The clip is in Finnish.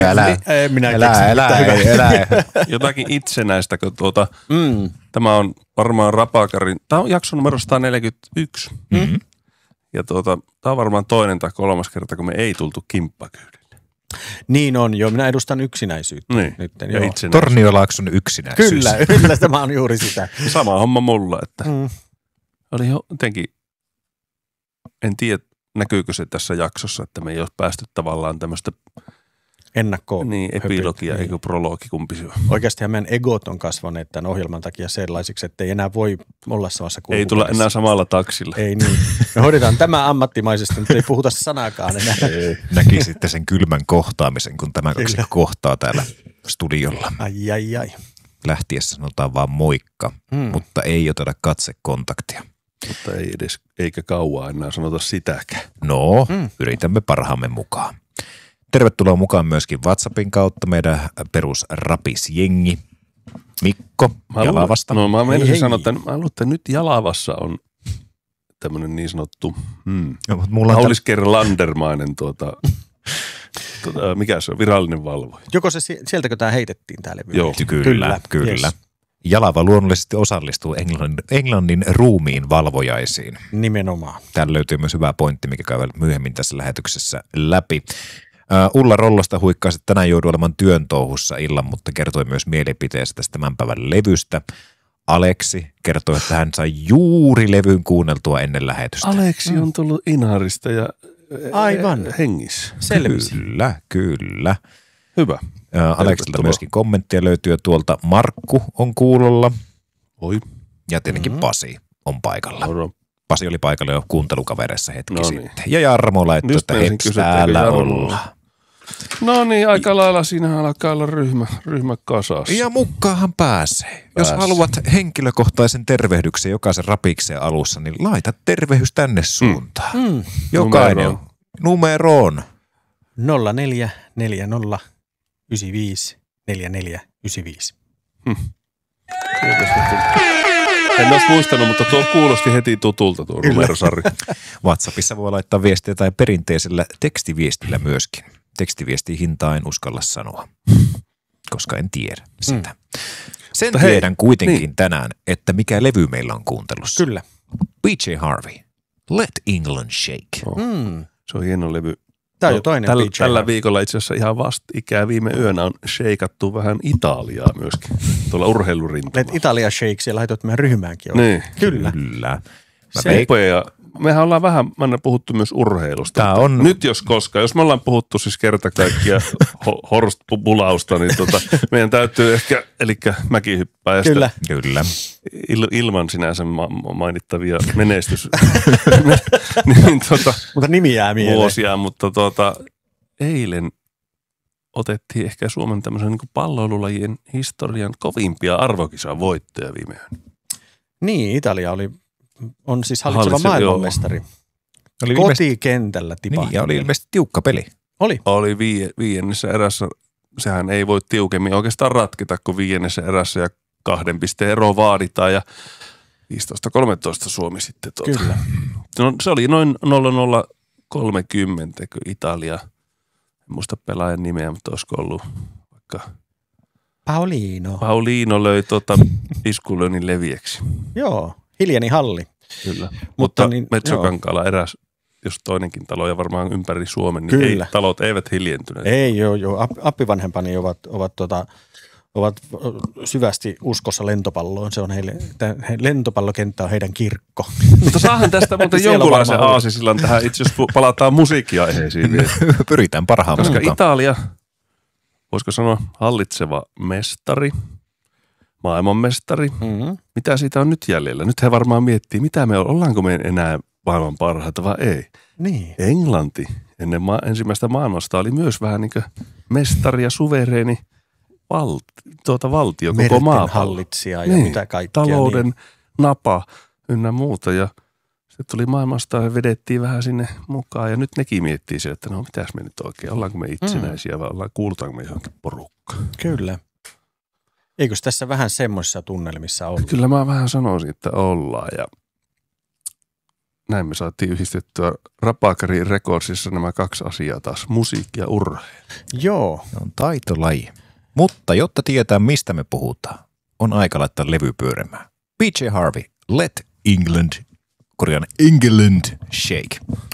Älä. Jotakin itsenäistä, kun tämä on varmaan Rapakarin, tämä on jakso numero 141. Mm-hmm. Ja tämä on varmaan toinen tai kolmas kerta, kun me ei tultu kimppakyydille. Niin on, joo. Minä edustan yksinäisyyttä. Niin, nytten, ja joo. itsenäisyys. Torniolaakson yksinäisyys. Kyllä, tämä on juuri sitä. Sama homma mulla, että oli jotenkin, en tiedä näkyykö se tässä jaksossa, että me ei ole päästy tavallaan tämmöistä ennakkoon. Niin, epilogia, eikö prologi, kumpi se on. Oikeastihan meidän egot on kasvaneet tämän ohjelman takia sellaisiksi, että ei enää voi olla samassa Ei tulla enää samalla taksilla. Ei niin. Me hoidetaan tämä ammattimaisesti, mutta ei puhuta sanaakaan enää. Näki sitten sen kylmän kohtaamisen, kun tämä kaksi kohtaa täällä studiolla. Ai. Lähtiessä sanotaan vaan moikka, mutta ei oteta katsekontaktia. Mutta ei edes, eikä kauaa enää sanota sitäkään. No, yritämme parhaamme mukaan. Tervetuloa mukaan myöskin WhatsAppin kautta meidän perusrapisjengi. Mikko Jalavasta. No mä menisin sanoa, että mä luulen, että nyt Jalavassa on tämmöinen niin sanottu Aulis Gerlandermainen mikä se on, virallinen valvoja. Joko se sieltäkö tämä heitettiin tää levy? Joo, kyllä. Yes. Jalava luonnollisesti osallistuu Englannin ruumiin valvojaisiin. Nimenomaan. Täällä löytyy myös hyvä pointti, mikä käy myöhemmin tässä lähetyksessä läpi. Ulla Rollosta huikkasi, että tänään joudui olemaan työn touhussa illan, mutta kertoi myös mielipiteensä tästä tämän päivän levystä. Aleksi kertoi, että hän sai juuri levyn kuunneltua ennen lähetystä. Aleksi on tullut Inarista ja aivan hengissä. Selvisi. Kyllä. Hyvä. Aleksilta myöskin kommenttia löytyy tuolta. Markku on kuulolla. Oi. Ja tietenkin Pasi on paikalla. Pasi oli paikalla jo kuuntelukavereissa hetki sitten. Ja Jarmo laittoi, että heps täällä ollaan. No niin, aika lailla siinä alkaa olla ryhmä kasassa. Ja mukkaahan pääsee. Jos haluat henkilökohtaisen tervehdyksen jokaisen rapikseen alussa, niin laita tervehdys tänne suuntaan. Jokainen numeroon. 0440 95 4495. En olisi muistanut, mutta tuo kuulosti heti tutulta tuo numerosarja. WhatsAppissa voi laittaa viestiä tai perinteisellä tekstiviestillä myöskin. Tekstiviestin hintaa en uskalla sanoa, koska en tiedä sitä. Sen tiedän kuitenkin tänään, että mikä levy meillä on kuuntelussa. Kyllä. PJ Harvey, Let England Shake. Se on hieno levy. Tämä on jo toinen tällä viikolla itse asiassa ihan vastikään viime yönä on sheikattu vähän Italiaa myöskin tuolla urheilurintamalla. Let Italia Shake, siellä laitoit meidän ryhmään,kin. Niin. Kyllä. Mehän ollaan vähän puhuttu myös urheilusta. Tämä on nyt jos koskaan, jos me ollaan puhuttu siis kerta kaikkia Horst-pulausta, niin meidän täytyy ehkä, eli mäkihyppäjästä. Kyllä. Ilman sinänsä mainittavia mutta nimi jää mieleen. Vuosia, mutta eilen otettiin ehkä Suomen tämmöisen niin kuin palloilulajien historian kovimpia arvokisan voittoja viime yönä. Niin, Italia on siis hallitseva maailmanmestari. Kotikentällä tipahti. Niin, ja oli ilmeisesti tiukka peli. Oli viidennessä erässä. Sehän ei voi tiukemmin oikeastaan ratketa, kun viidennessä erässä ja 2 pisteen ero vaaditaan ja 15-13 Suomi sitten. Kyllä. No, se oli noin 0-0-30, kun Italia, en muista pelaajan nimeä, mutta olisiko ollut vaikka Paulino löi iskulöinnin leviäksi. Joo, hiljeni halli. Kyllä, mutta niin, Metsokankaalla eräs, jos toinenkin talo ja varmaan ympäri Suomen, niin talot eivät hiljentyneet. Ei, joo. Appivanhempani ovat syvästi uskossa lentopalloon. Se on lentopallokenttä on heidän kirkko. Mutta saahan tästä muuten jonkunlaisen aasisillan tähän, itse asiassa palataan musiikkiaiheisiin vielä. Pyritään parhaan koska mukaan. Italia, voisiko sanoa hallitseva mestari, maailmanmestari. Mitä siitä on nyt jäljellä? Nyt he varmaan miettii, ollaanko me enää maailman parhaita vai ei. Niin. Englanti ennen ensimmäistä maailmasta oli myös vähän niin kuin mestari ja suvereeni valtio, koko maapallo. Hallitsija ja mitä kaikkea. Talouden napa ynnä muuta ja sitten tuli maailmasta ja vedettiin vähän sinne mukaan ja nyt nekin miettii se, että no mitäs me nyt oikein, ollaanko me itsenäisiä vai kuulutaanko me johonkin porukkaan. Kyllä. Eikös tässä vähän semmoisissa tunnelmissa ollut? Kyllä mä vähän sanoisin, että ollaan ja näin me saatiin yhdistettyä Rapakari Recordsissa nämä kaksi asiaa taas, musiikki ja urheilu. Joo. Se on taitolaji. Mutta jotta tietää, mistä me puhutaan, on aika laittaa levy pyörimään. PJ Harvey, Let England Shake.